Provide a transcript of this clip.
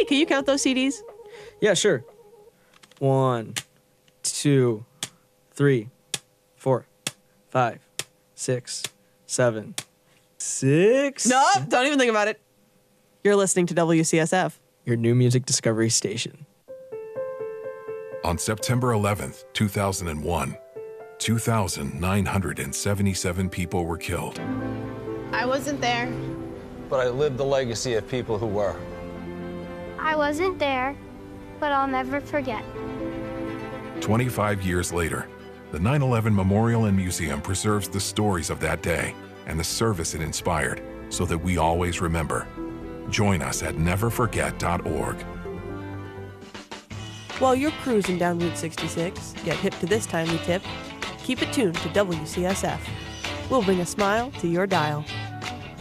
can you count those CDs? Yeah, sure. 1, 2, 3, 4, 5, 6, 7, 6. No, don't even think about it. You're listening to WCSF. Your new music discovery station. On September 11th, 2001, 2,977 people were killed. I wasn't there. But I lived the legacy of people who were. I wasn't there, but I'll never forget. 25 years later, the 9/11 Memorial and Museum preserves the stories of that day and the service it inspired so that we always remember. Join us at neverforget.org. While you're cruising down Route 66, get hip to this timely tip. Keep it tuned to WCSF. We'll bring a smile to your dial.